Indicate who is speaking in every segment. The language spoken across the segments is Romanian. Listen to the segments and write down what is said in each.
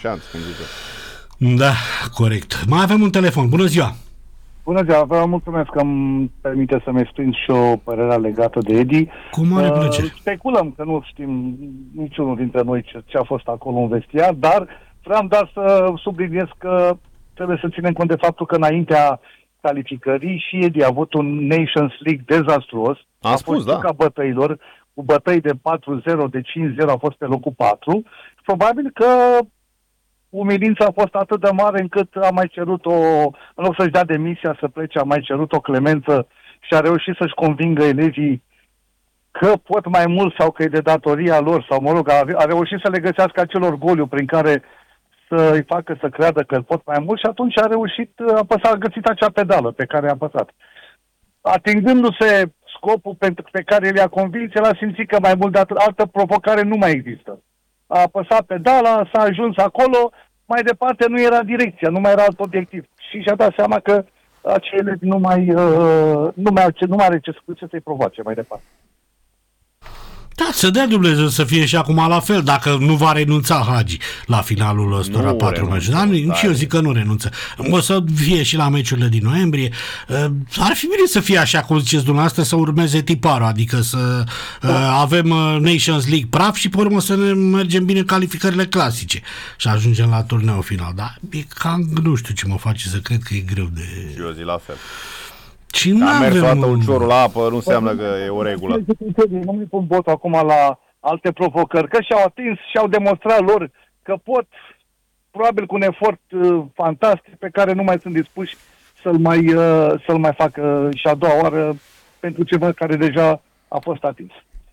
Speaker 1: șanț, cum zice.
Speaker 2: Da, corect. Mai avem un telefon. Bună ziua!
Speaker 3: Bună ziua, vă mulțumesc că îmi permite să-mi exprim și o părere legată de Edi.
Speaker 2: Cu mare plăcere.
Speaker 3: Speculăm că nu știm niciunul dintre noi ce a fost acolo în vestiar, dar vreau doar să subliniez că trebuie să ținem cont de faptul că înaintea calificării și Edi a avut un Nations League dezastruos.
Speaker 1: A spus, da.
Speaker 3: Ca bătăilor, cu bătăi de 4-0, de 5-0 a fost pe locul 4. Probabil că umilința a fost atât de mare încât a mai cerut în loc să-și dea demisia să plece, a mai cerut o clemență și a reușit să-și convingă elevii că pot mai mult sau că e de datoria lor, sau mă rog, a reușit să le găsească acel orgoliu prin care să-i facă să creadă că pot mai mult și atunci a găsit acea pedală pe care a apăsat. Atingându-se scopul pe care le-a convins, el a simțit că mai mult de atât, altă provocare nu mai există. A apăsat pedala, s-a ajuns acolo, mai departe nu era direcția, nu mai era alt obiectiv. Și și-a dat seama că acele nu mai are ce să-i provoace mai departe.
Speaker 2: Da, să dea Dumnezeu să fie și acum la fel, dacă nu va renunța Hagi la finalul ăstora 4 meciuri. Dar nici eu zic că nu renunță. O să fie și la meciurile din noiembrie. Ar fi bine să fie așa, cum ziceți dumneavoastră, să urmeze tiparul, adică să avem Nations League praf și pe urmă să ne mergem bine calificările clasice și ajungem la turneul final. Dar e cam, nu știu ce mă face să cred că e greu de...
Speaker 1: Și eu zic la fel.
Speaker 2: Și nu
Speaker 1: a mers toată
Speaker 2: avem...
Speaker 1: ușorul la apă, nu înseamnă că e o regulă.
Speaker 3: Nu mi pun botul acum la alte provocări, că și-au atins și-au demonstrat lor că pot, probabil cu un efort fantastic pe care nu mai sunt dispuși să-l mai facă și a doua oară pentru ceva care deja a fost atins.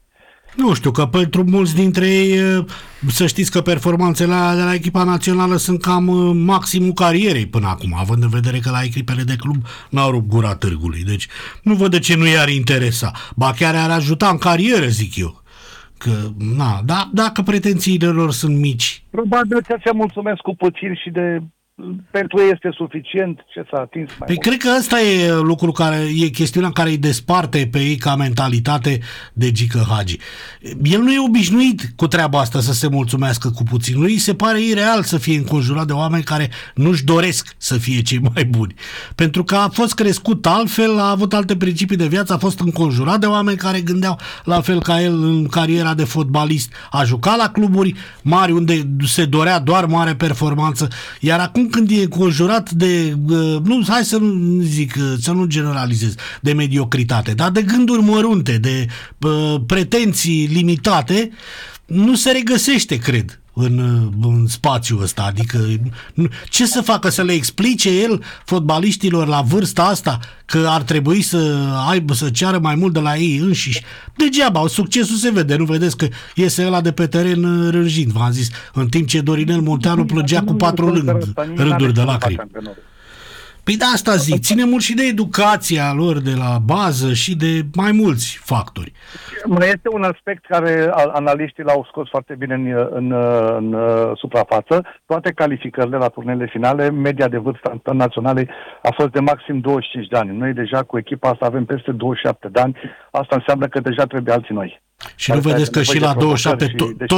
Speaker 2: Nu știu, că pentru mulți dintre ei, să știți că performanțele de la echipa națională sunt cam maximul carierei până acum, având în vedere că la echipele de club n-au rupt gura târgului. Deci nu văd de ce nu i-ar interesa. Ba chiar ar ajuta în carieră, zic eu. Că, dacă pretențiile lor sunt mici.
Speaker 3: Probabil că se mulțumesc cu puțin și pentru ei este suficient ce s-a atins mai mult.
Speaker 2: Cred că ăsta e lucrul e chestiunea care îi desparte pe ei ca mentalitate de Gică Hagi. El nu e obișnuit cu treaba asta să se mulțumească cu puțin. Lui se pare ireal să fie înconjurat de oameni care nu-și doresc să fie cei mai buni. Pentru că a fost crescut altfel, a avut alte principii de viață, a fost înconjurat de oameni care gândeau la fel ca el în cariera de fotbalist. A jucat la cluburi mari unde se dorea doar mare performanță, iar acum când e conjurat de, hai să nu zic, să nu generalizez, de mediocritate, dar de gânduri mărunte, de pretenții limitate, nu se regăsește, cred, în spațiul ăsta. Adică ce să facă, să le explice el fotbaliștilor la vârsta asta că ar trebui să ceară mai mult de la ei înșiși? Degeaba, succesul se vede, nu vedeți că iese ăla de pe teren rânjind, v-am zis, în timp ce Dorinel Munteanu plângea cu 4 rânduri de lacrimi. Păi de asta zic, ține mult și de educația lor de la bază și de mai mulți factori.
Speaker 3: Mai este un aspect care analiștii l-au scos foarte bine în suprafață. Toate calificările la turnele finale, media de vârstă naționale a fost de maxim 25 de ani. Noi deja cu echipa asta avem peste 27 de ani. Asta înseamnă că deja trebuie alții noi.
Speaker 2: Și nu vedeți că și la 27...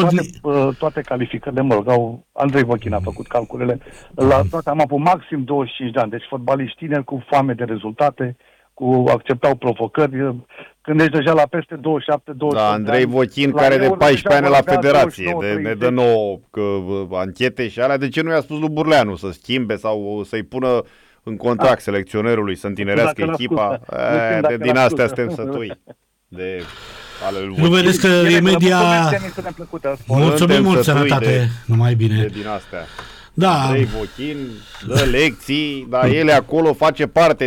Speaker 3: Toate calificările, Andrei Vochin a făcut calculele, la toate am avut maxim 25 de ani. Deci fotbaliști tineri cu foame de rezultate, acceptau provocări. Când ești deja la peste 27, 28
Speaker 1: da, Andrei Vochin, care de 14 ani la federație, ne dă nouă anchete și alea, de ce nu i-a spus lui Burleanu să schimbe sau să-i pună în contract selecționerului să întinerească echipa? Din astea suntem sătui.
Speaker 2: Nu vedeți că e media... Mulțumim mult, sănătate, numai bine.
Speaker 1: Din astea.
Speaker 2: Da.
Speaker 1: Andrei Vochin dă lecții, dar ele acolo face parte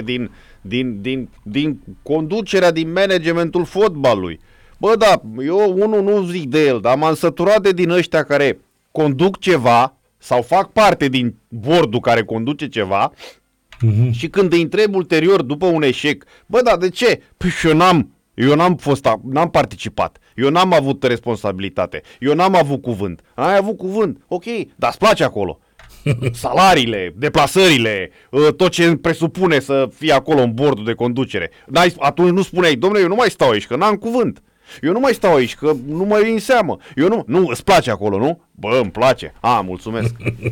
Speaker 1: din conducerea, din managementul fotbalului. Bă, da, eu nu zic de el, dar m-am săturat din ăștia care conduc ceva sau fac parte din bordul care conduce ceva și când îi întreb ulterior după un eșec, bă, da, de ce? Păi eu n-am participat, eu n-am avut responsabilitate, eu n-am avut cuvânt. Ai avut cuvânt, ok, dar îți place acolo. Salariile, deplasările, tot ce presupune să fie acolo în bordul de conducere. Atunci nu spuneai, dom'le, eu nu mai stau aici, că n-am cuvânt. Eu nu mai stau aici, că nu mă iei în seamă. Nu, îți place acolo, nu? Bă, îmi place. Mulțumesc.